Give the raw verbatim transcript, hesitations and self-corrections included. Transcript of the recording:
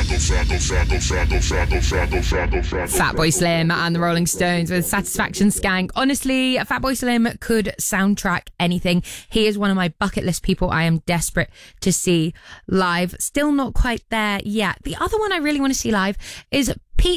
Fatboy Slim and the Rolling Stones with Satisfaction Skank. Honestly, Fatboy Slim could soundtrack anything. He is one of my bucket list people I am desperate to see live. Still not quite there yet. The other one I really want to see live is Pete